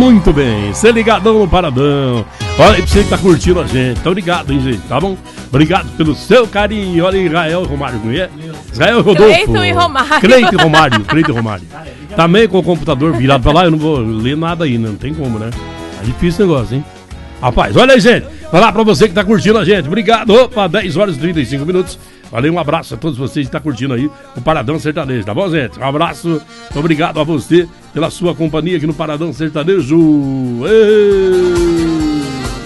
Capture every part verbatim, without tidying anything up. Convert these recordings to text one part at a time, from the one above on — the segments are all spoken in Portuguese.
Muito bem, você ligadão no Paradão. Olha aí pra você que tá curtindo a gente. Tá obrigado, hein, gente, tá bom? Obrigado pelo seu carinho. Olha aí, Israel e Romário. Israel e Rodolfo. Cleiton e Romário. Cleiton e Romário. Cleiton e Romário. Também com o computador virado pra lá, eu não vou ler nada aí, né? Não tem como, né? É difícil o negócio, hein? Rapaz, olha aí, gente. Vai lá pra você que tá curtindo a gente. Obrigado. Opa, dez horas e trinta e cinco minutos. Valeu, um abraço a todos vocês que estão curtindo aí o Paradão Sertanejo, tá bom, gente? Um abraço, muito obrigado a você pela sua companhia aqui no Paradão Sertanejo. Ei!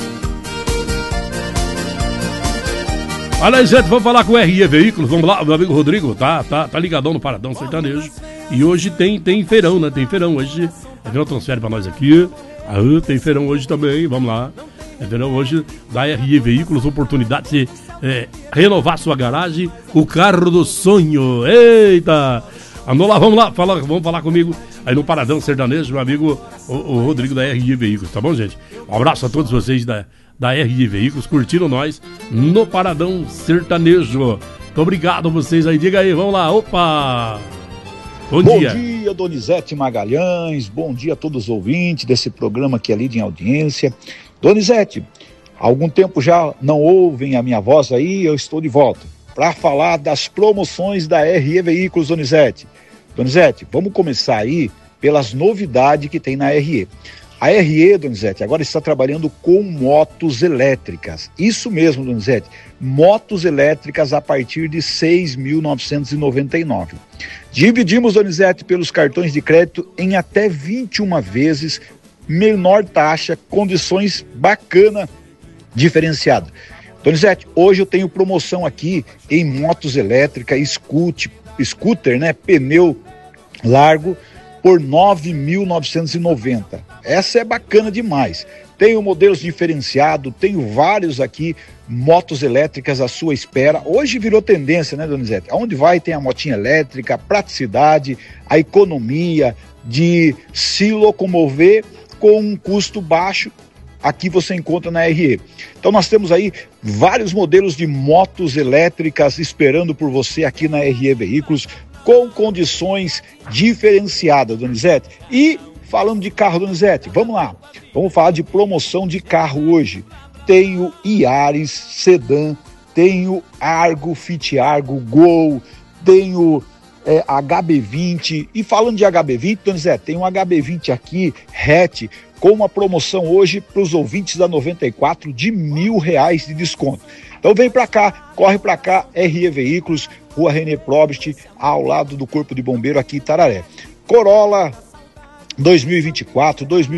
Olha aí, gente, vamos falar com o R E Veículos. Vamos lá, meu amigo Rodrigo, tá, tá, tá ligadão no Paradão Sertanejo. E hoje tem, tem feirão, né? Tem feirão hoje. A Virão transfere pra nós aqui. Ah, tem feirão hoje também, vamos lá. Entendeu? Hoje da R E Veículos, oportunidade de é, renovar sua garagem, o carro do sonho. Eita! Vamos lá, vamos lá, fala, vamos falar comigo aí no Paradão Sertanejo, meu amigo o, o Rodrigo da R E Veículos, tá bom, gente? Um abraço a todos vocês da, da R E Veículos, curtindo nós no Paradão Sertanejo. Muito obrigado a vocês aí, diga aí, vamos lá, opa! Bom, bom dia. Bom dia, Donizete Magalhães, bom dia a todos os ouvintes desse programa que é Lida em Audiência. Donizete, há algum tempo já não ouvem a minha voz aí, eu estou de volta para falar das promoções da R E Veículos, Donizete. Donizete, vamos começar aí pelas novidades que tem na R E. A R E, Donizete, agora está trabalhando com motos elétricas. Isso mesmo, Donizete, motos elétricas a partir de seis mil novecentos e noventa e nove. Dividimos, Donizete, pelos cartões de crédito em até vinte e uma vezes, menor taxa, condições bacana, diferenciado. Donizete, hoje eu tenho promoção aqui em motos elétricas, scooter, scooter, né, pneu largo, por nove mil novecentos e noventa. Essa é bacana demais. Tenho modelos diferenciados, tenho vários aqui, motos elétricas à sua espera. Hoje virou tendência, né, Donizete? Aonde vai tem a motinha elétrica, a praticidade, a economia de se locomover com um custo baixo. Aqui você encontra na R E. Então nós temos aí vários modelos de motos elétricas esperando por você aqui na R E Veículos, com condições diferenciadas, Donizete. E falando de carro, Donizete, vamos lá. Vamos falar de promoção de carro hoje. Tenho Yaris Sedan, tenho Argo, Fit Argo, Gol, tenho é, H B vinte. E falando de H B vinte, Donizete, tem um H B vinte aqui, hatch, com uma promoção hoje para os ouvintes da noventa e quatro de mil reais de desconto. Então vem para cá, corre para cá, R E Veículos, Rua René Probst, ao lado do Corpo de Bombeiro aqui em Tararé. Corolla dois mil e vinte e quatro, dois mil